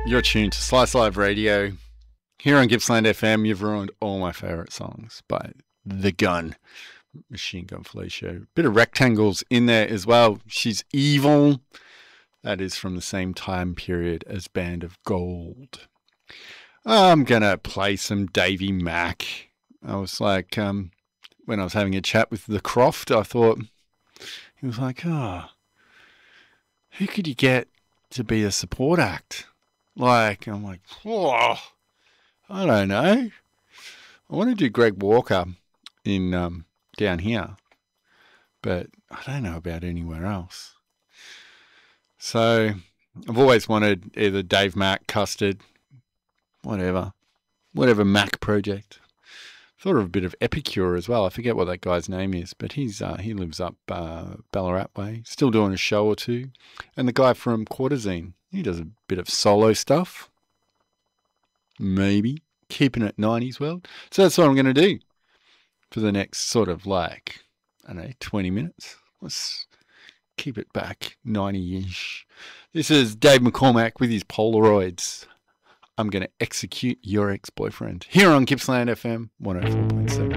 You're tuned to Slice Live Radio. Here on Gippsland FM, you've ruined all my favourite songs by The Gun, Machine Gun Felicia. Bit of Rectangles in there as well. She's Evil. That is from the same time period as Band of Gold. I'm going to play some Davey Mack. I was like, when I was having a chat with The Croft, I thought, he was like, who could you get to be a support act? Like, I'm like, I don't know. I want to do Greg Walker in down here, but I don't know about anywhere else. So I've always wanted either Dave Mack, Custard, whatever Mac project. Thought of a bit of Epicure as well. I forget what that guy's name is, but he lives up Ballarat way, still doing a show or two. And the guy from Quarterzine, he does a bit of solo stuff. Maybe keeping it 90s world. So that's what I'm going to do for the next sort of 20 minutes. Let's keep it back 90-ish. This is Dave McCormack with his Polaroids. I'm going to execute your ex-boyfriend here on Gippsland FM 104.7.